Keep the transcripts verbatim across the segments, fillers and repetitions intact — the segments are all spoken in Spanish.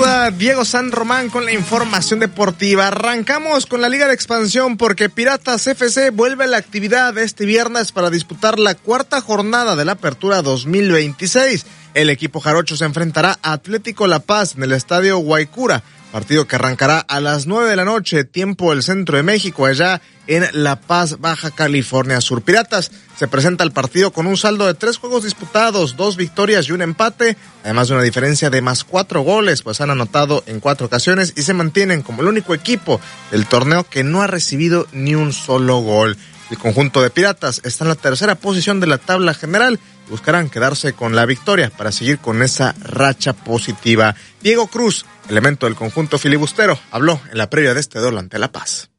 saluda Diego San Román con la información deportiva. Arrancamos con la Liga de Expansión porque Piratas F C vuelve a la actividad este viernes para disputar la cuarta jornada de la Apertura dos mil veintiséis. El equipo jarocho se enfrentará a Atlético La Paz en el estadio Guaycura, partido que arrancará a las nueve de la noche, tiempo del centro de México, allá en La Paz, Baja California Sur. Piratas se presenta al partido con un saldo de tres juegos disputados, dos victorias y un empate, además de una diferencia de más cuatro goles, pues han anotado en cuatro ocasiones y se mantienen como el único equipo del torneo que no ha recibido ni un solo gol. El conjunto de Piratas está en la tercera posición de la tabla general y buscarán quedarse con la victoria para seguir con esa racha positiva. Diego Cruz, elemento del conjunto filibustero, habló en la previa de este duelo ante La Paz.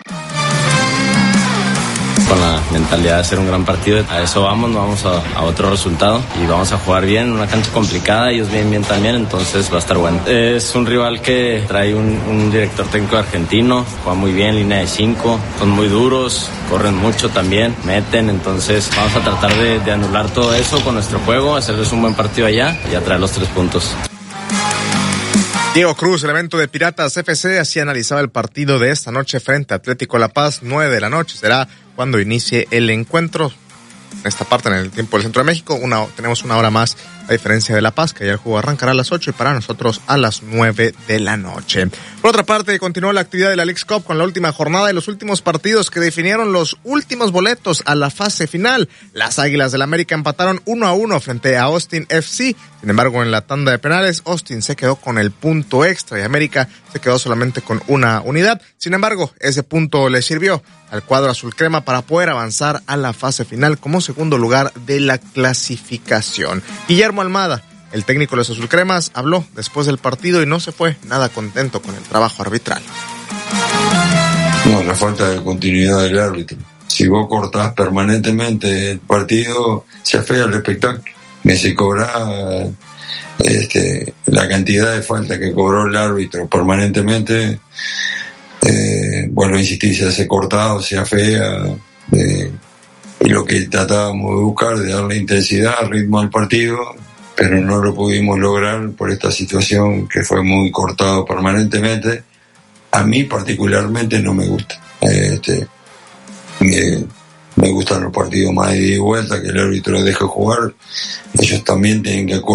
Con la mentalidad de hacer un gran partido, a eso vamos, no vamos a, a otro resultado y vamos a jugar bien, una cancha complicada, ellos vienen bien también, entonces va a estar bueno. Es un rival que trae un, un director técnico argentino, juega muy bien, línea de cinco, son muy duros, corren mucho también, meten, entonces vamos a tratar de, de anular todo eso con nuestro juego, hacerles un buen partido allá y atraer los tres puntos. Diego Cruz, elemento de Piratas F C, así analizaba el partido de esta noche frente a Atlético La Paz, nueve de la noche. Será cuando inicie el encuentro. En esta parte, en el tiempo del centro de México, una, tenemos una hora más a diferencia de La Paz, que ya el juego arrancará a las ocho y para nosotros a las nueve de la noche. Por otra parte, continuó la actividad de la Leagues Cup con la última jornada y los últimos partidos que definieron los últimos boletos a la fase final. Las Águilas del América empataron uno a uno frente a Austin F C. Sin embargo, en la tanda de penales, Austin se quedó con el punto extra y América se quedó solamente con una unidad. Sin embargo, ese punto le sirvió al cuadro azul crema para poder avanzar a la fase final como segundo lugar de la clasificación. Guillermo Almada, el técnico de los azulcremas, habló después del partido y no se fue nada contento con el trabajo arbitral. No, la falta de continuidad del árbitro. Si vos cortás permanentemente el partido, se afea el espectáculo. Me se cobra este, la cantidad de falta que cobró el árbitro permanentemente. Eh, vuelvo a insistir, se hace cortado, se afea. Eh, y lo que tratábamos de buscar, de darle intensidad, ritmo al partido, pero no lo pudimos lograr por esta situación que fue muy cortado permanentemente. A mí particularmente no me gusta. Este, me, me gustan los partidos más de ida y vuelta, que el árbitro deje jugar. Ellos también tienen que